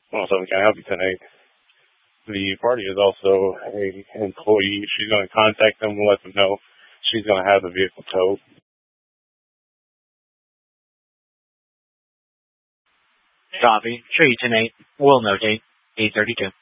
Also, can I help you tonight? The party is also a employee. She's going to contact them and let them know she's going to have the vehicle towed. Copy. Sure you tonight. We'll notate 8:32.